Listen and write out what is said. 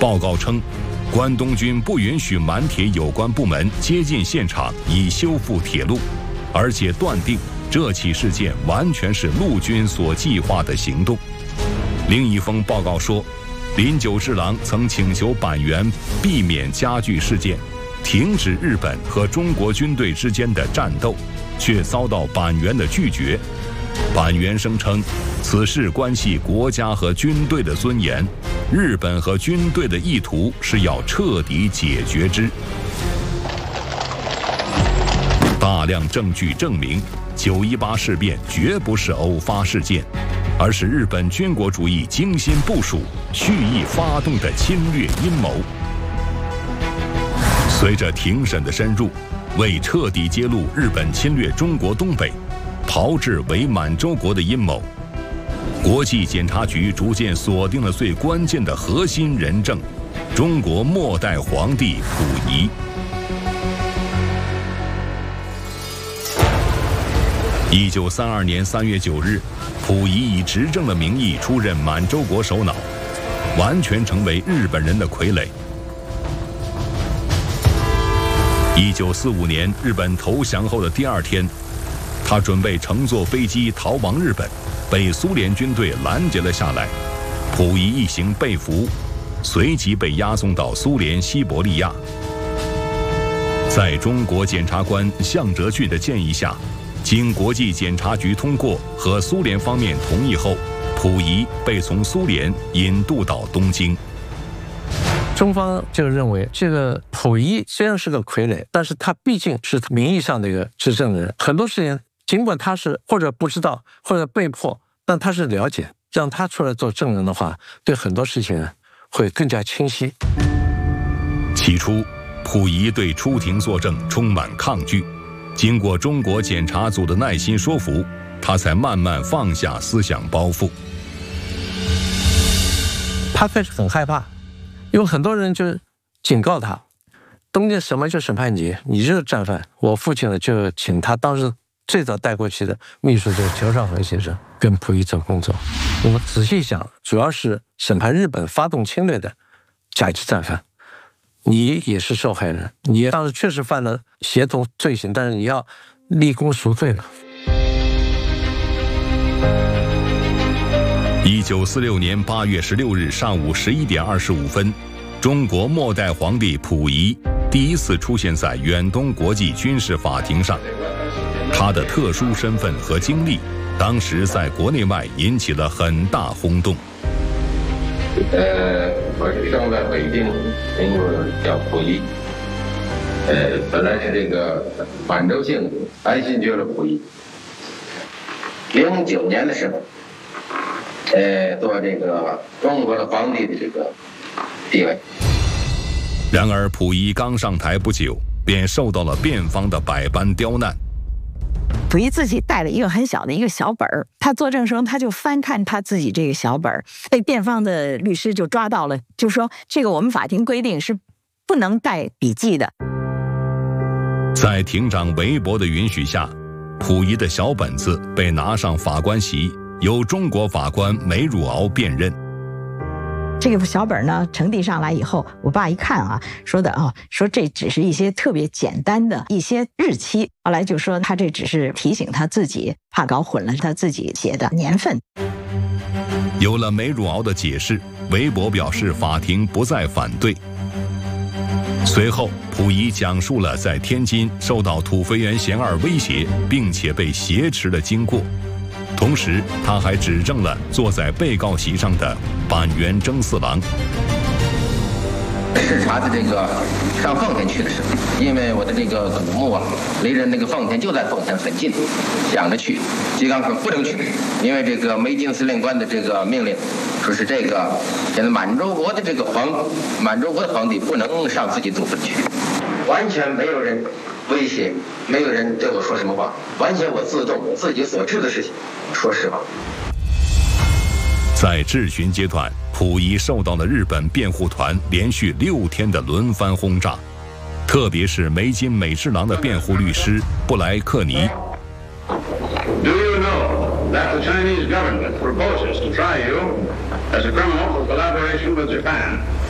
报告称，关东军不允许满铁有关部门接近现场以修复铁路，而且断定这起事件完全是陆军所计划的行动。另一封报告说，林久治郎曾请求板垣避免加剧事件，停止日本和中国军队之间的战斗，却遭到板垣的拒绝。板垣声称，此事关系国家和军队的尊严，日本和军队的意图是要彻底解决之。大量证据证明，918事变绝不是偶发事件，而是日本军国主义精心部署、蓄意发动的侵略阴谋。随着庭审的深入，为彻底揭露日本侵略中国东北、炮制伪满洲国的阴谋，国际检察局逐渐锁定了最关键的核心人证——中国末代皇帝溥仪。1932年3月9日，溥仪以执政的名义出任满洲国首脑，完全成为日本人的傀儡。1945年日本投降后的第2天，他准备乘坐飞机逃亡日本，被苏联军队拦截了下来。溥仪一行被俘，随即被押送到苏联西伯利亚。在中国检察官向哲俊的建议下，经国际检察局通过和苏联方面同意后，溥仪被从苏联引渡到东京。 中方就认为，这个溥仪虽然是个傀儡，但是他毕竟是名义上的一个执政人，很多事情尽管他是或者不知道或者被迫，但他是了解，让他出来做证人的话，对很多事情会更加清晰。 起初，溥仪对出庭作证充满抗拒，经过中国检察组的耐心说服，他才慢慢放下思想包袱。 他开始很害怕，因为很多人就警告他，东京什么就审判你，你就是战犯。我父亲呢就请他当时最早带过去的秘书就是裘尚衡先生跟溥仪做工作。我们仔细想，主要是审判日本发动侵略的甲级战犯，你也是受害人，你当时确实犯了协同罪行，但是你要立功赎罪了。 1946年8月16日上午11点25分，中国末代皇帝溥仪第一次出现在远东国际军事法庭上。他的特殊身份和经历，当时在国内外引起了很大轰动。 我是生在北京，名字叫溥仪。本来是这个满洲姓安新觉罗溥仪。09年的时候，做这个中国的皇帝的这个地位。 然而，溥仪刚上台不久，便受到了辩方的百般刁难。 溥仪自己带了一个很小的一个小本儿，他作证时候他就翻看他自己这个小本儿，被辩方的律师就抓到了，就说这个我们法庭规定是不能带笔记的。 在庭长韦伯的允许下，溥仪的小本子被拿上法官席，由中国法官梅汝敖辨认。 这个小本呢呈递上来以后，我爸一看啊，说这只是一些特别简单的一些日期，后来就说他这只是提醒他自己，怕搞混了他自己写的年份。 有了梅汝敖的解释，韦伯表示法庭不再反对。随后，溥仪讲述了在天津受到土肥原贤二威胁，并且被挟持的经过。同时，他还指证了坐在被告席上的板垣征四郎。 视察的这个上奉天去的时候，因为我的这个祖墓啊，离着那个奉天就在奉天很近，想着去，吉冈说不能去，因为这个梅津司令官的这个命令，说是这个现在满洲国的皇帝不能上自己祖坟去，完全没有人威胁，没有人对我说什么话，完全我自动我自己所知的事情，说实话。 在质询阶段，溥仪受到了日本辩护团连续6天的轮番轰炸，特别是梅津美治郎的辩护律师布莱克尼。 Do you know that the Chinese government proposes to try you as a criminal for collaboration with Japan?